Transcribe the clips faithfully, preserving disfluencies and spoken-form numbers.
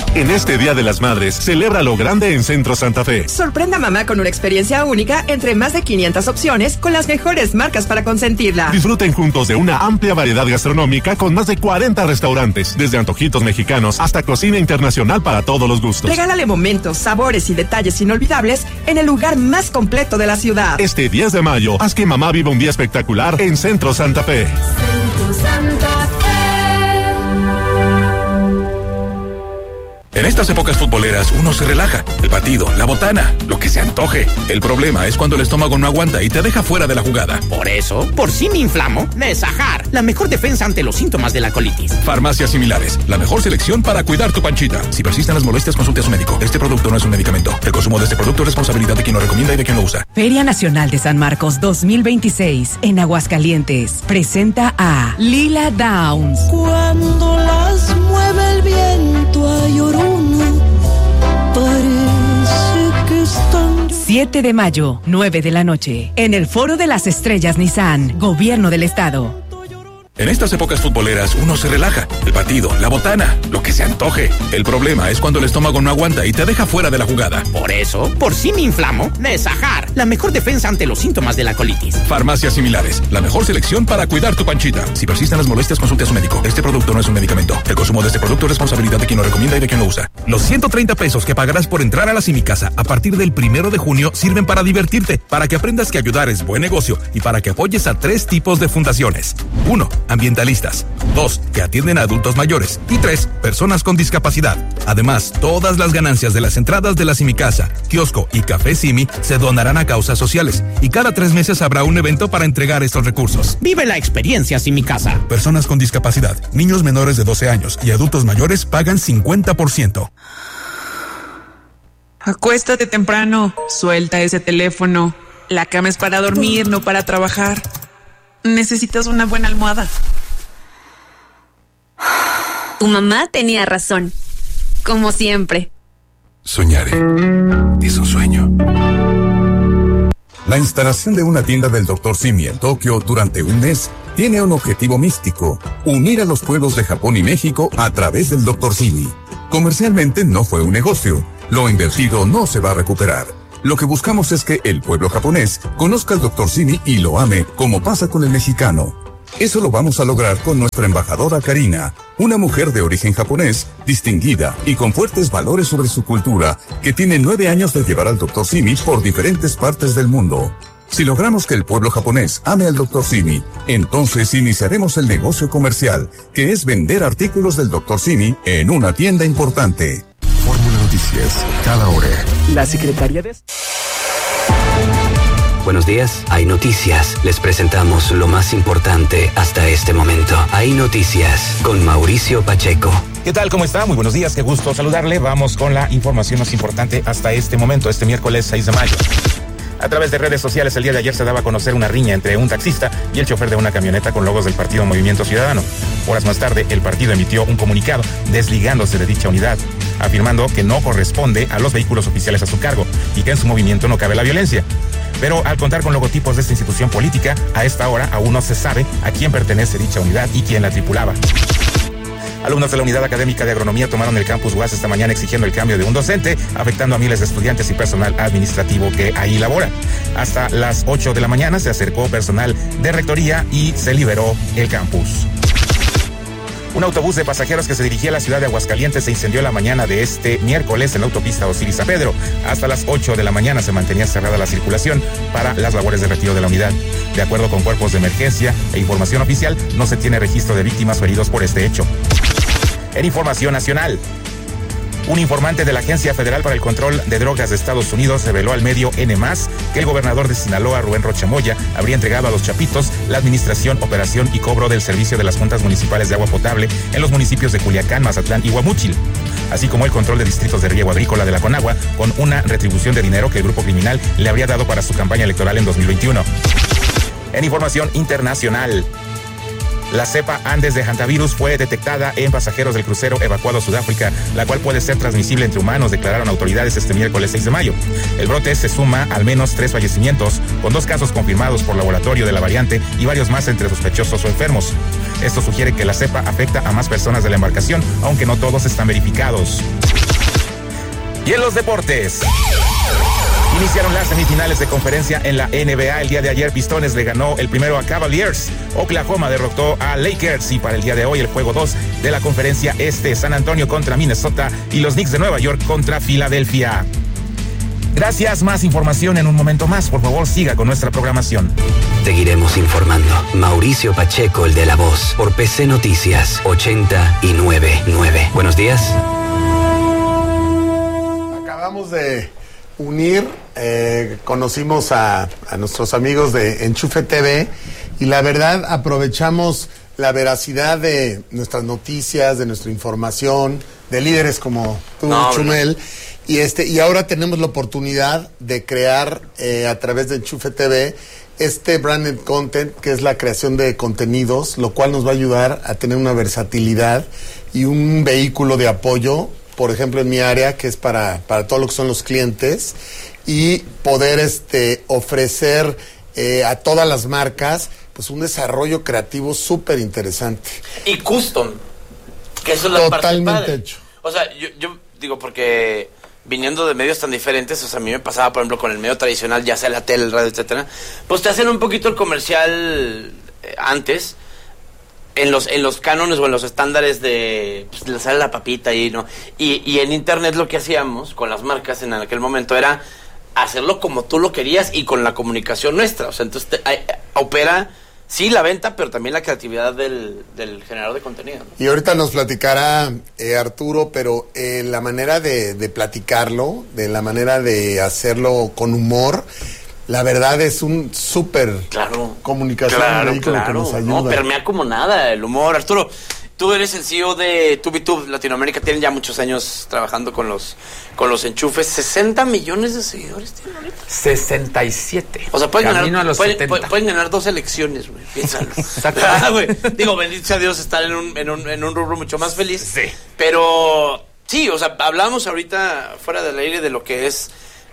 En este Día de las Madres, celebra lo grande en Centro Santa Fe. Sorprenda a mamá con una experiencia única entre más de quinientas opciones con las mejores marcas para consentirla. Disfruten juntos de una amplia variedad gastronómica con más de cuarenta restaurantes, desde antojitos mexicanos hasta cocina internacional para todos los gustos. Regálale momentos, sabores y detalles inolvidables en el lugar más completo de la ciudad. Este diez de mayo, haz que mamá viva un día espectacular en Centro Santa Fe. Centro Santa Fe. En estas épocas futboleras uno se relaja. El partido, la botana, lo que se antoje. El problema es cuando el estómago no aguanta y te deja fuera de la jugada. Por eso, por si me inflamo, Nesajar, la mejor defensa ante los síntomas de la colitis. Farmacias Similares, la mejor selección para cuidar tu panchita. Si persisten las molestias, consulte a su médico. Este producto no es un medicamento. El consumo de este producto es responsabilidad de quien lo recomienda y de quien lo usa. Feria Nacional de San Marcos dos mil veintiséis en Aguascalientes presenta a Lila Downs. Cuando las mueve el viento a Llorona, parece que están... siete de mayo, nueve de la noche, en el Foro de las Estrellas Nissan, Gobierno del Estado. En estas épocas futboleras uno se relaja. El partido, la botana, lo que se antoje. El problema es cuando el estómago no aguanta y te deja fuera de la jugada. Por eso, por si me inflamo, Nesajar, la mejor defensa ante los síntomas de la colitis. Farmacias Similares, la mejor selección para cuidar tu panchita. Si persisten las molestias, consulte a su médico. Este producto no es un medicamento. El consumo de este producto es responsabilidad de quien lo recomienda y de quien lo usa. Los ciento treinta pesos que pagarás por entrar a la Simicasa a partir del primero de junio sirven para divertirte, para que aprendas que ayudar es buen negocio y para que apoyes a tres tipos de fundaciones. Uno, ambientalistas. Dos, que atienden a adultos mayores. Y tres, personas con discapacidad. Además, todas las ganancias de las entradas de la Simicasa, kiosco y café Simi se donarán a causas sociales. Y cada tres meses habrá un evento para entregar estos recursos. Vive la experiencia Simicasa. Personas con discapacidad, niños menores de doce años y adultos mayores pagan cincuenta por ciento. Acuéstate temprano, suelta ese teléfono. La cama es para dormir, no para trabajar. Necesitas una buena almohada. Tu mamá tenía razón. Como siempre. Soñar es un sueño. La instalación de una tienda del doctor Simi en Tokio durante un mes tiene un objetivo místico: unir a los pueblos de Japón y México a través del doctor Simi. Comercialmente no fue un negocio. Lo invertido no se va a recuperar. Lo que buscamos es que el pueblo japonés conozca al doctor Simi y lo ame, como pasa con el mexicano. Eso lo vamos a lograr con nuestra embajadora Karina, una mujer de origen japonés, distinguida y con fuertes valores sobre su cultura, que tiene nueve años de llevar al doctor Simi por diferentes partes del mundo. Si logramos que el pueblo japonés ame al doctor Simi, entonces iniciaremos el negocio comercial, que es vender artículos del doctor Simi en una tienda importante. Fórmula Noticias, cada hora. La Secretaría de... Buenos días, hay noticias. Les presentamos lo más importante hasta este momento. Hay noticias con Mauricio Pacheco. ¿Qué tal? ¿Cómo está? Muy buenos días, qué gusto saludarle. Vamos con la información más importante hasta este momento, este miércoles seis de mayo. A través de redes sociales, el día de ayer se daba a conocer una riña entre un taxista y el chofer de una camioneta con logos del partido Movimiento Ciudadano. Horas más tarde, el partido emitió un comunicado desligándose de dicha unidad, afirmando que no corresponde a los vehículos oficiales a su cargo y que en su movimiento no cabe la violencia. Pero al contar con logotipos de esta institución política, a esta hora aún no se sabe a quién pertenece dicha unidad y quién la tripulaba. Alumnos de la Unidad Académica de Agronomía tomaron el campus U A S esta mañana exigiendo el cambio de un docente, afectando a miles de estudiantes y personal administrativo que ahí labora. Hasta las ocho de la mañana se acercó personal de rectoría y se liberó el campus. Un autobús de pasajeros que se dirigía a la ciudad de Aguascalientes se incendió la mañana de este miércoles en la autopista Osiris-San Pedro. Hasta las ocho de la mañana se mantenía cerrada la circulación para las labores de retiro de la unidad. De acuerdo con cuerpos de emergencia e información oficial, no se tiene registro de víctimas o heridos por este hecho. En información nacional, un informante de la Agencia Federal para el Control de Drogas de Estados Unidos reveló al medio N más que el gobernador de Sinaloa, Rubén Rocha Moya, habría entregado a los Chapitos la administración, operación y cobro del servicio de las juntas municipales de agua potable en los municipios de Culiacán, Mazatlán y Guamúchil, así como el control de distritos de riego agrícola de la Conagua, con una retribución de dinero que el grupo criminal le habría dado para su campaña electoral en dos mil veintiuno. En información internacional, la cepa Andes de hantavirus fue detectada en pasajeros del crucero evacuado a Sudáfrica, la cual puede ser transmisible entre humanos, declararon autoridades este miércoles seis de mayo. El brote se suma al menos tres fallecimientos, con dos casos confirmados por laboratorio de la variante y varios más entre sospechosos o enfermos. Esto sugiere que la cepa afecta a más personas de la embarcación, aunque no todos están verificados. Y en los deportes, iniciaron las semifinales de conferencia en la N B A. El día de ayer Pistones le ganó el primero a Cavaliers. Oklahoma derrotó a Lakers. Y para el día de hoy el juego dos de la conferencia este, San Antonio contra Minnesota y los Knicks de Nueva York contra Filadelfia. Gracias, más información en un momento más. Por favor, siga con nuestra programación. Seguiremos informando. Mauricio Pacheco, el de La Voz, por P C Noticias ochenta y nueve punto nueve. Buenos días. Acabamos de unir, eh, conocimos a, a nuestros amigos de Enchufe T V y la verdad aprovechamos la veracidad de nuestras noticias, de nuestra información, de líderes como tú, no, Chumel, no. y este y ahora tenemos la oportunidad de crear eh, a través de Enchufe T V este branded content, que es la creación de contenidos, lo cual nos va a ayudar a tener una versatilidad y un vehículo de apoyo, por ejemplo, en mi área, que es para, para todo lo que son los clientes, y poder este ofrecer eh, a todas las marcas pues un desarrollo creativo súper interesante. Y custom, que eso es la parte padre. Totalmente hecho. O sea, yo, yo digo, porque viniendo de medios tan diferentes, o sea, a mí me pasaba, por ejemplo, con el medio tradicional, ya sea la tele, el radio, etcétera, pues te hacen un poquito el comercial eh, antes, en los en los cánones o en los estándares de pues, le sale la papita ahí, ¿no? Y, y en internet lo que hacíamos con las marcas en aquel momento era hacerlo como tú lo querías y con la comunicación nuestra. O sea, entonces te, a, a, opera, sí, la venta, pero también la creatividad del, del generador de contenido, ¿no? Y ahorita nos platicará eh, Arturo, pero eh, la manera de, de platicarlo, de la manera de hacerlo con humor, la verdad es un súper claro, comunicación claro, vehículo claro. que nos ayuda. No, permea como nada el humor. Arturo, tú eres el C E O de TubiTube Latinoamérica, tienen ya muchos años trabajando con los con los enchufes. sesenta millones de seguidores tienen ahorita. sesenta y siete. O sea, pueden Camino ganar, a los pueden, setenta. pueden ganar dos elecciones, güey. Piénsalo. Ah, güey. Digo, bendito sea Dios estar en un, en un, en un rubro mucho más feliz. Sí. Pero sí, o sea, hablamos ahorita fuera del aire de lo que es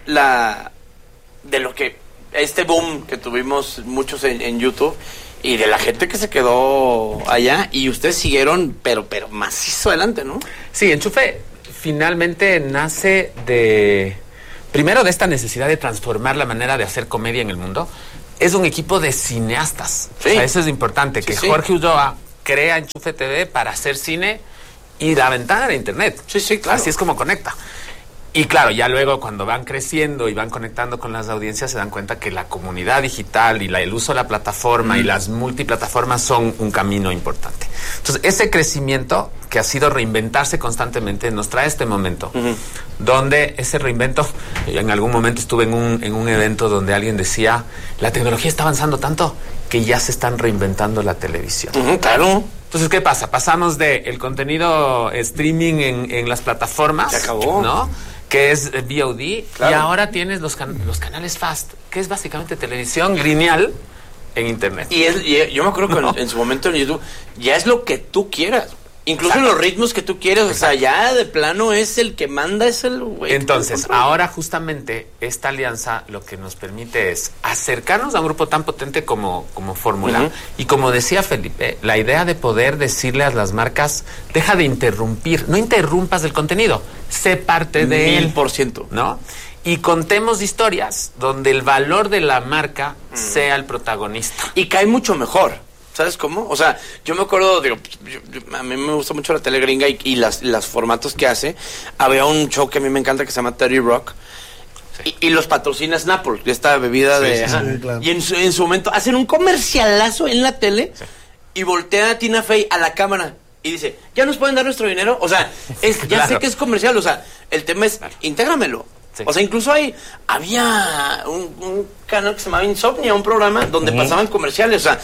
la de lo que este boom que tuvimos muchos en, en YouTube y de la gente que se quedó allá, y ustedes siguieron, pero pero macizo adelante, ¿no? Sí, Enchufe finalmente nace de, primero, de esta necesidad de transformar la manera de hacer comedia en el mundo. Es un equipo de cineastas. Sí. O sea, eso es importante, sí, que sí. Jorge Ulloa crea Enchufe T V para hacer cine y la ventana de internet. Sí, sí, claro. Así es como conecta. Y claro, ya luego cuando van creciendo y van conectando con las audiencias se dan cuenta que la comunidad digital y la, el uso de la plataforma mm. y las multiplataformas son un camino importante. Entonces, ese crecimiento que ha sido reinventarse constantemente nos trae este momento, uh-huh. donde ese reinvento, en algún momento estuve en un, en un evento donde alguien decía, la tecnología está avanzando tanto que ya se están reinventando la televisión. Uh-huh, claro. Entonces, ¿qué pasa? Pasamos de el contenido streaming en, en las plataformas, se acabó, ¿no? Que es V O D, claro. Y ahora tienes los, can- los canales FAST, que es básicamente televisión lineal en internet. Y, es, y yo me acuerdo que no. en, en su momento en YouTube ya es lo que tú quieras. Incluso en los ritmos que tú quieres, o sea, ya de plano es el que manda, es el güey. Entonces, ahora justamente esta alianza lo que nos permite es acercarnos a un grupo tan potente como, como Fórmula. Uh-huh. Y como decía Felipe, la idea de poder decirle a las marcas, deja de interrumpir, no interrumpas el contenido, sé parte de él. Mil por ciento. ¿No? Y contemos historias donde el valor de la marca uh-huh. sea el protagonista. Y cae mucho mejor. ¿Sabes cómo? O sea, yo me acuerdo, digo, yo, yo, a mí me gusta mucho la tele gringa y, y las, las formatos que hace. Había un show que a mí me encanta que se llama thirty Rock. Sí. Y, y los patrocina Snapple, esta bebida sí, de... Sí, sí, claro. Y en su, en su momento hacen un comercialazo en la tele sí. y voltea a Tina Fey a la cámara y dice, ¿ya nos pueden dar nuestro dinero? O sea, es, ya claro. sé que es comercial, o sea, el tema es, claro. intégramelo. Sí. O sea, incluso hay, había un, un canal que se llamaba Insomnia, un programa donde uh-huh. pasaban comerciales. O sea,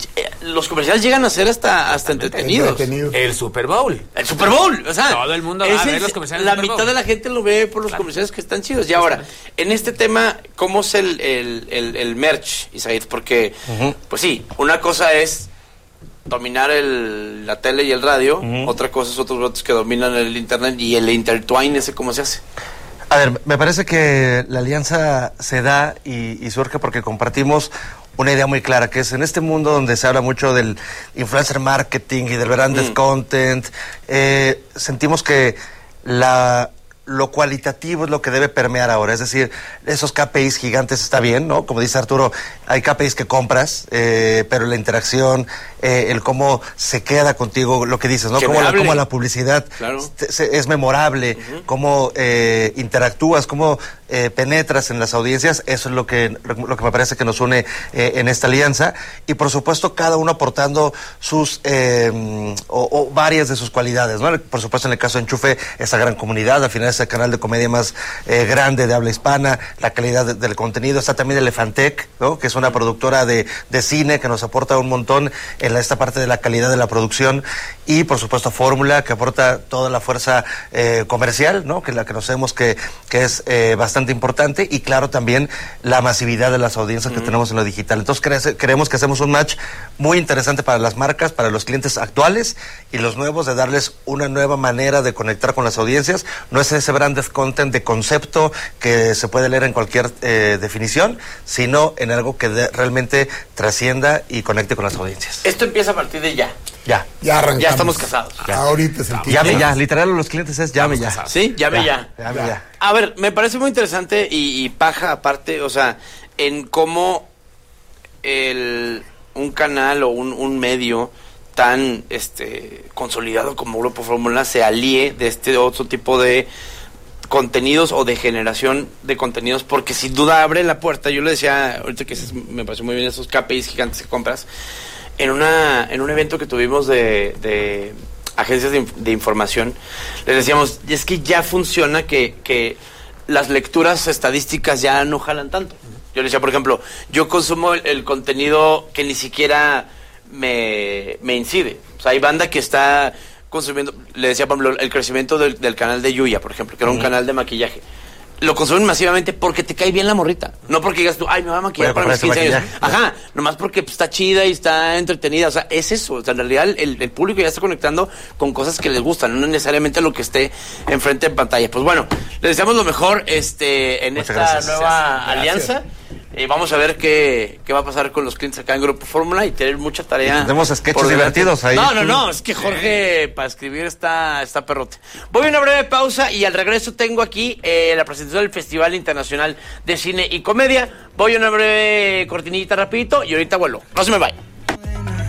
los comerciales llegan a ser hasta, hasta entretenidos. Entretenido. El Super Bowl. El Super Bowl, o sea. Todo el mundo va a ver los comerciales. La mitad de la gente lo ve por los claro. comerciales que están chidos. Y ahora, en este tema, ¿cómo es el, el, el, el merch, Isaid? Porque, uh-huh. pues sí, una cosa es dominar el, la tele y el radio. Uh-huh. Otra cosa es otros votos que dominan el internet y el intertwine, ese cómo se hace. A ver, me parece que la alianza se da y, y surge porque compartimos una idea muy clara, que es en este mundo donde se habla mucho del influencer marketing y del branded mm. content, eh, sentimos que la, lo cualitativo es lo que debe permear ahora, es decir, esos K P Is gigantes está bien, ¿no? Como dice Arturo, hay K P Is que compras, eh, pero la interacción, eh, el cómo se queda contigo, lo que dices, ¿no? Cómo la, cómo la publicidad claro. es, es memorable, uh-huh. cómo eh, interactúas, cómo eh, penetras en las audiencias, eso es lo que, lo que me parece que nos une eh, en esta alianza, y por supuesto cada uno aportando sus, eh, o, o varias de sus cualidades, ¿no? Por supuesto en el caso de Enchufe, esa gran comunidad, al final es el canal de comedia más eh, grande de habla hispana, la calidad de, del contenido, está también Elefantec, ¿no? Que es una productora de, de cine que nos aporta un montón en la, esta parte de la calidad de la producción, y por supuesto Fórmula, que aporta toda la fuerza eh, comercial, ¿no? Que la que conocemos que, que es eh, bastante importante, y claro también la masividad de las audiencias que mm. tenemos en lo digital. Entonces cre creemos que hacemos un match muy interesante para las marcas, para los clientes actuales y los nuevos, de darles una nueva manera de conectar con las audiencias. No es ese branded content de concepto que se puede leer en cualquier eh, definición, sino en algo que de, realmente trascienda y conecte con las audiencias. Esto empieza a partir de ya. Ya. Ya arrancamos. Ya estamos casados. Ya. Ahorita es el tiempo. Llame ya. Literal, los clientes es llame ya. Casados. Sí, llame ya. ya. Llame ya. ya. A ver, me parece muy interesante y, y paja aparte, o sea, en cómo el, un canal o un, un medio tan este consolidado como Grupo Fórmula se alíe de este otro tipo de contenidos o de generación de contenidos, porque sin duda abre la puerta. Yo le decía ahorita que me pareció muy bien esos K P Is gigantes que compras en una en un evento que tuvimos de, de agencias de, de información. Les decíamos, es que ya funciona que, que las lecturas estadísticas ya no jalan tanto. Yo le decía, por ejemplo, yo consumo el, el contenido que ni siquiera me, me incide. O sea, hay banda que está consumiendo, le decía, por ejemplo, el crecimiento del, del canal de Yuya, por ejemplo, que era un uh-huh. canal de maquillaje. Lo consumen masivamente porque te cae bien la morrita. No porque digas tú, ay, me va a maquillar para mis quince años. Ajá, nomás porque pues, está chida y está entretenida. O sea, es eso. O sea, en realidad el, el público ya está conectando con cosas que les gustan, no necesariamente lo que esté enfrente en pantalla. Pues bueno, les deseamos lo mejor este en Muchas esta gracias. nueva gracias. alianza. Y eh, vamos a ver qué, qué va a pasar con los clientes acá en Grupo Fórmula y tener mucha tarea. Tenemos sketches divertidos ahí. No, no, no, es que Jorge para escribir está, está perrote. Voy a una breve pausa y al regreso tengo aquí eh, la presentación del Festival Internacional de Cine y Comedia. Voy a una breve cortinita rapidito y ahorita vuelvo. No se me vaya.